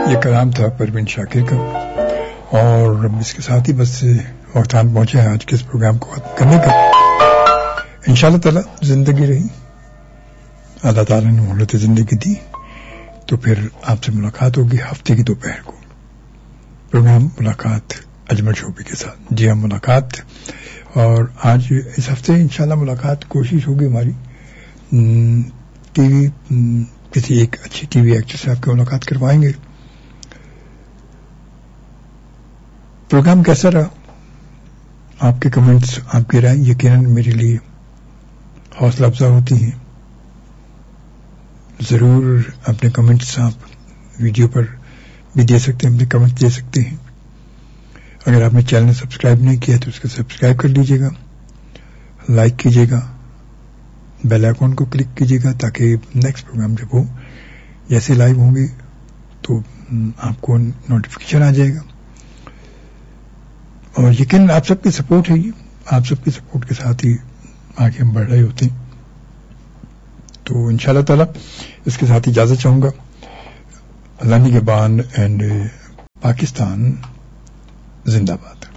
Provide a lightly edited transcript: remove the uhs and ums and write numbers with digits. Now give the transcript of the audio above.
یہ کلام تھا پروین شاکر کا، اور اس کے ساتھ ہی بس وقت آن پہنچے ہیں آج کے اس پروگرام کو ختم کرنے کا. انشاءاللہ تعالی زندگی رہی، اللہ تعالیٰ نے مہلت زندگی دی تو پھر آپ سے ملاقات ہوگی ہفتے کی دوپہر کو. پروگرام ملاقات اجمل شوبی کے ساتھ. جی ہاں، ملاقات. اور آج اس ہفتے انشاءاللہ ملاقات کوشش ہوگی ہماری ٹی وی کسی ایک اچھی ٹی وی ایکٹر سے آپ کی ملاقات کروائیں گے. پروگرام کیسا رہا؟ آپ کے کمنٹس، آپ کی رائے یقیناً میرے لیے حوصلہ افزا ہوتی ہیں. ضرور اپنے کمنٹس آپ ویڈیو پر بھی دے سکتے ہیں، اپنے کمنٹس دے سکتے ہیں. اگر آپ نے چینل سبسکرائب نہیں کیا تو اس کو سبسکرائب کر لیجیے گا، لائک کیجیے گا، بیل آئیکن کو کلک کیجیے گا تاکہ نیکسٹ پروگرام جب ہو جیسے لائیو ہوں گے تو آپ کو نوٹیفیکیشن آ جائے گا. اور یقیناً آپ سب کی سپورٹ ہے، یہ آپ سب کی سپورٹ کے ساتھ ہی آگے ہم بڑھ رہے ہوتے ہیں. تو انشاءاللہ تعالی اس کے ساتھ اجازت چاہوں گا. اللہ نگہبان اینڈ پاکستان زندہ باد.